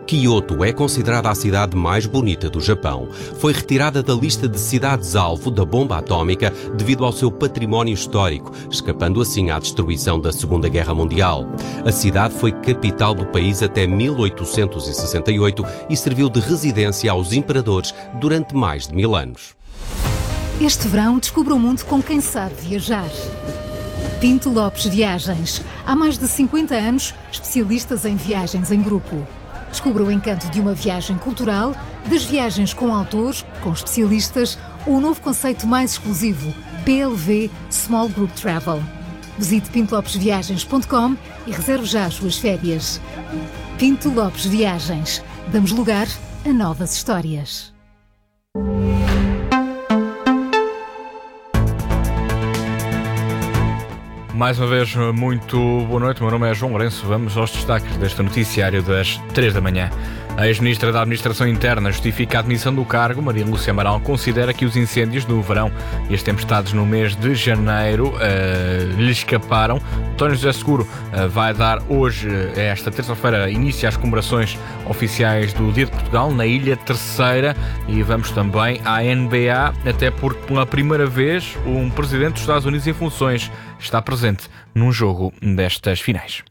Kyoto é considerada a cidade mais bonita do Japão. Foi retirada da lista de cidades-alvo da bomba atómica devido ao seu património histórico, escapando assim à destruição da Segunda Guerra Mundial. A cidade foi capital do país até 1868 e serviu de residência aos imperadores durante mais de 1000 anos. Este verão, descubra o mundo com quem sabe viajar. Pinto Lopes Viagens. Há mais de 50 anos, especialistas em viagens em grupo. Descubra o encanto de uma viagem cultural, das viagens com autores, com especialistas, ou o novo conceito mais exclusivo, PLV Small Group Travel. Visite pintolopesviagens.com e reserve já as suas férias. Pinto Lopes Viagens. Damos lugar a novas histórias. Mais uma vez, muito boa noite. O meu nome é João Lourenço. Vamos aos destaques deste noticiário das 3 da manhã. A ex-ministra da Administração Interna justifica a admissão do cargo. Maria Lúcia Amaral considera que os incêndios do verão e as tempestades no mês de janeiro lhe escaparam. António José Seguro vai dar hoje, esta terça-feira, início às comemorações oficiais do Dia de Portugal na Ilha Terceira, e vamos também à NBA, até porque pela primeira vez um presidente dos Estados Unidos em funções está presente num jogo destas finais.